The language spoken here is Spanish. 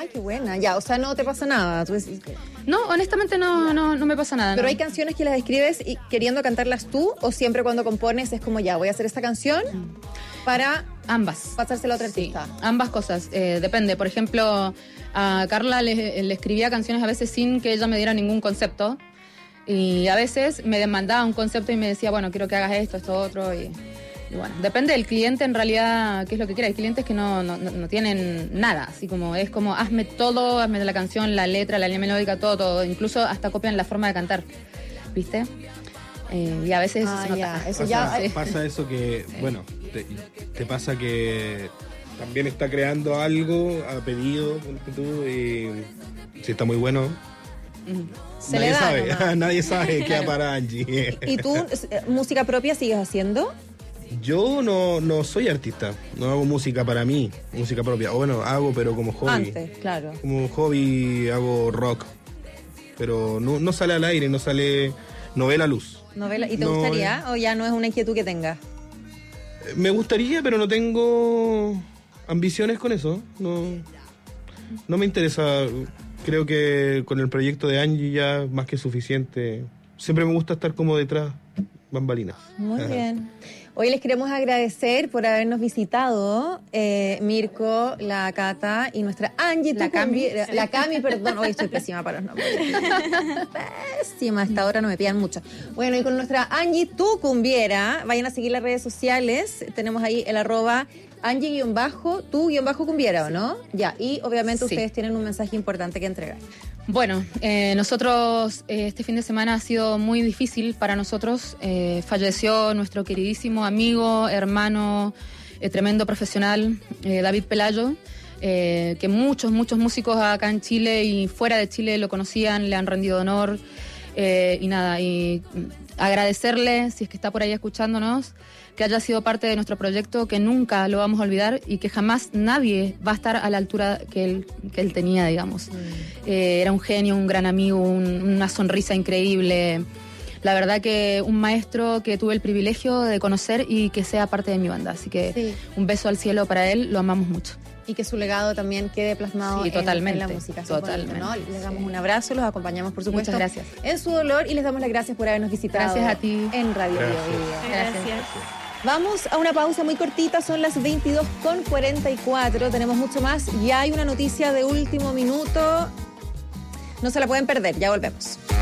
Ay, qué buena. Ya, o sea, no te pasa nada. Tú decís que... No, honestamente no me pasa nada. Pero no. hay canciones que las escribes y queriendo cantarlas tú, o siempre cuando compones es como ya, voy a hacer esta canción para Ambas. pasársela a otra Sí, artista. ambas cosas. Depende. Por ejemplo, a Carla le escribía canciones a veces sin que ella me diera ningún concepto. Y a veces me demandaba un concepto y me decía, bueno, quiero que hagas esto, otro. Y bueno, depende del cliente en realidad, qué es lo que quiera. Hay clientes que no tienen nada. Así como, es como, hazme todo, hazme la canción, la letra, la línea melódica, todo. Incluso hasta copian la forma de cantar. ¿Viste? Y a veces eso se nota. Eso ya... Pasa eso que, bueno, te pasa que también está creando algo a pedido, tú, y si está muy bueno, Se le da nomás. nadie sabe qué va para Angie. ¿Y tú, música propia sigues haciendo? Yo no soy artista, no hago música para mí, música propia. O bueno, hago, pero como hobby. Antes, claro. Como hobby hago rock, pero no sale al aire, no ve la luz. ¿Novela? ¿Y te gustaría o ya no es una inquietud que tengas? Me gustaría, pero no tengo ambiciones con eso. No me interesa. Creo que con el proyecto de Angie ya más que suficiente. Siempre me gusta estar como detrás, bambalinas. Muy bien. Hoy les queremos agradecer por habernos visitado, Mirko, la Cata y nuestra Angie. La Cami. La Cami, perdón. Hoy estoy pésima para los nombres. Pésima, a esta hora no me pidan mucho. Bueno, y con nuestra Angie, tu cumbiera, vayan a seguir las redes sociales. Tenemos ahí el @ Angie_tu_cumbiera, ¿o no? Ya, y obviamente Sí. ustedes tienen un mensaje importante que entregar. Bueno, nosotros este fin de semana ha sido muy difícil para nosotros. Falleció nuestro queridísimo amigo, hermano, tremendo profesional, David Pelayo, que muchos músicos acá en Chile y fuera de Chile lo conocían, le han rendido honor. Y agradecerle, si es que está por ahí escuchándonos, que haya sido parte de nuestro proyecto, que nunca lo vamos a olvidar y que jamás nadie va a estar a la altura que él tenía, digamos. Era un genio, un gran amigo, una sonrisa increíble. La verdad que un maestro que tuve el privilegio de conocer y que sea parte de mi banda. Así que Sí. un beso al cielo para él, lo amamos mucho. Y que su legado también quede plasmado Sí, totalmente, en la música. Eso es totalmente. bonito, ¿no? Les damos un abrazo, los acompañamos, por supuesto. Muchas gracias. En su dolor y les damos las gracias por habernos visitado. Gracias a ti. En Radio Bio Gracias. Bio. Gracias. Vamos a una pausa muy cortita, son las 22:44, tenemos mucho más. Ya hay una noticia de último minuto, no se la pueden perder, ya volvemos.